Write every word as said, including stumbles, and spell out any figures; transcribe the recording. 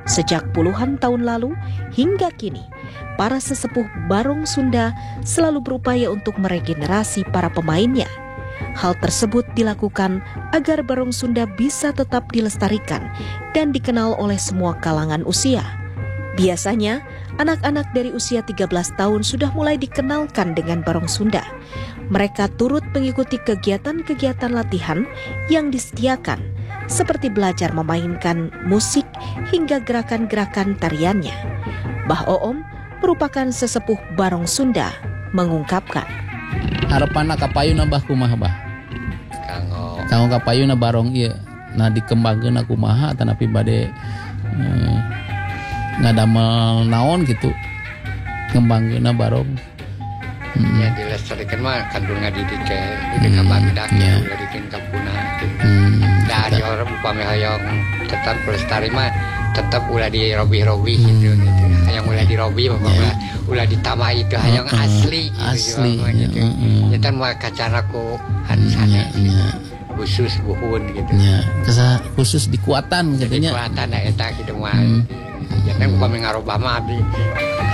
Sejak puluhan tahun lalu hingga kini, para sesepuh Barong Sunda selalu berupaya untuk meregenerasi para pemainnya. Hal tersebut dilakukan agar Barong Sunda bisa tetap dilestarikan dan dikenal oleh semua kalangan usia. Biasanya, anak-anak dari usia tiga belas tahun sudah mulai dikenalkan dengan Barong Sunda. Mereka turut mengikuti kegiatan-kegiatan latihan yang disediakan, seperti belajar memainkan musik hingga gerakan-gerakan tariannya. Bah Oom merupakan sesepuh Barong Sunda mengungkapkan, harapan kapayun abah kumaha bah? Kanggo Kanggo kapayun barong ieu nah dikembangkeun kumaha tanapi bade eh, ngadamel naon gitu ngembangkeun barong. hmm. Ya dilestarikan mah kandung ngadidik ke didik ka barudak ya. ngadidik ka punah gitu. Hmm, Dari orang upami hayang tetap lestari mah tetap ulah di robi-robi gitu gitu. Hayang ulah di robi mah Ya. ulah ditamai itu hayang Uh-uh. asli gitu. Asli, juga, ya, gitu. uh-uh. Ya kan mah kacana ku ya, hansana ya, khusus buhun gitu. ya. Kesa khusus dikuatan Jadi katanya. kuatan da eta gitu mah. Hmm. Ya kan upami ngarobah mah abdi